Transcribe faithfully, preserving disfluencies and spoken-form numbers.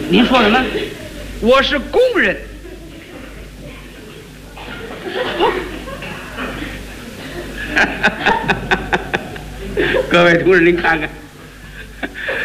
您说什么？ 我是工人。 各位同志，您看看，